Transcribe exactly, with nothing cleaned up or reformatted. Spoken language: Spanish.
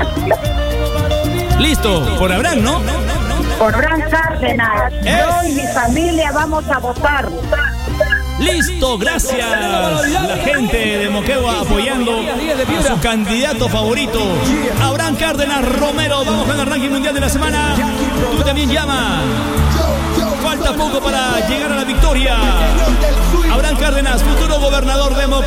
Listo, por Abraham, ¿no? Por Abraham Cárdenas. Es. Yo y mi familia vamos a votar. Listo, gracias. La gente de Moquegua apoyando a su candidato favorito, Abraham Cárdenas Romero. Vamos con el ranking mundial de la semana. Tú también llama. Falta poco para llegar a la victoria. Abraham Cárdenas, futuro gobernador de Moquegua.